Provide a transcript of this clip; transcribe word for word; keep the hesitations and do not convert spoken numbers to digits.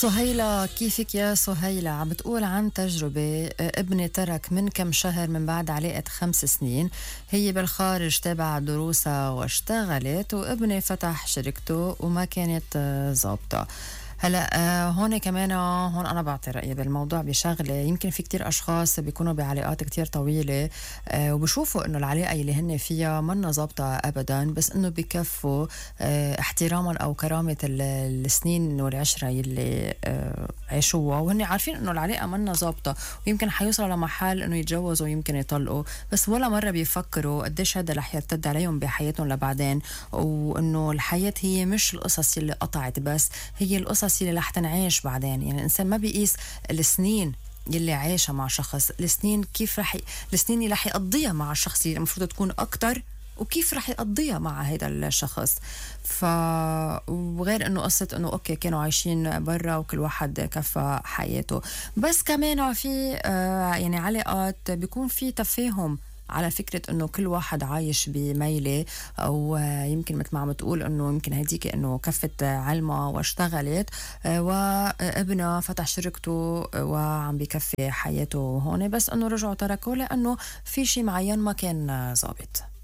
سهيلة، كيفك يا سهيلة؟ عم بتقول عن تجربة ابني ترك من كم شهر من بعد علاقة خمس سنين. هي بالخارج تابع دروسها واشتغلت، وابني فتح شركته وما كانت آه، ظابطة. هلا آه، هون كمان آه، هون انا بعطي رايي بالموضوع بشغله. يمكن في كتير اشخاص بيكونوا بعلاقات كتير طويله آه، وبشوفوا انه العلاقه اللي هن فيها منا ظابطه ابدا، بس انه بكفوا آه، احتراما او كرامه ال- السنين والعشره يلي آه، عاشوها، وهن عارفين انه العلاقه منا ظابطه، ويمكن حيوصلوا لمحل انه يتجوزوا ويمكن يطلقوا، بس ولا مره بيفكروا قديش هذا رح يرتد عليهم بحياتهم لبعدين، وانه الحياه هي مش القصص اللي قطعت بس، هي القصص اللي رح تنعيش بعدين. يعني الانسان ما بيقيس السنين يلي عايشها مع شخص، السنين كيف رح ي... السنين اللي رح يقضيها مع الشخص اللي المفروض تكون اكتر، وكيف رح يقضيها مع هذا الشخص. ف وغير انه قصه انه اوكي كانوا عايشين برا وكل واحد كفى حياته، بس كمان في آه يعني علاقات بيكون في تفاهم على فكرة انه كل واحد عايش بميلة، او آه، يمكن مثل ما عم تقول انه يمكن هديك انه كفت علمها واشتغلت آه، وابنها فتح شركته آه، وعم بكفي حياته هون، بس انه رجعوا تركوا لانه في شيء معين ما كان آه، ظابط.